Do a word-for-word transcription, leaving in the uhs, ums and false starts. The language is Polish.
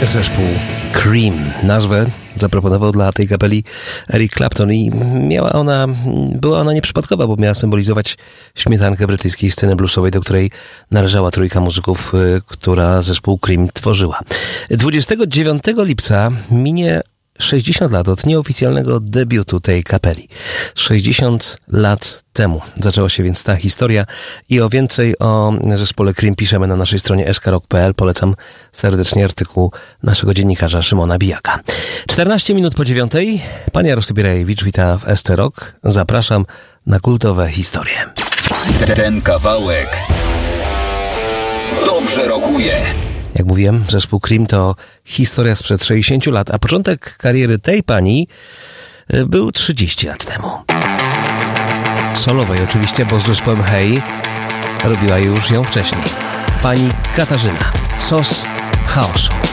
Zespół Cream. Nazwę zaproponował dla tej kapeli Eric Clapton i miała ona, była ona nieprzypadkowa, bo miała symbolizować śmietankę brytyjskiej sceny bluesowej, do której należała trójka muzyków, która zespół Cream tworzyła. dwudziestego dziewiątego lipca minie sześćdziesiąt lat od nieoficjalnego debiutu tej kapeli. sześćdziesiąt lat temu zaczęła się więc ta historia i o więcej o zespole Cream piszemy na naszej stronie s k rock kropka p l. Polecam serdecznie artykuł naszego dziennikarza Szymona Bijaka. czternaście minut po dziewiątej. Pan Jarosław Birajewicz wita w S C Rock. Zapraszam na kultowe historie. Ten kawałek dobrze rokuje. Jak mówiłem, zespół Cream to historia sprzed sześćdziesięciu lat, a początek kariery tej pani był trzydzieści lat temu. Solowej oczywiście, bo z zespołem Hey robiła już ją wcześniej. Pani Katarzyna, sos chaosu.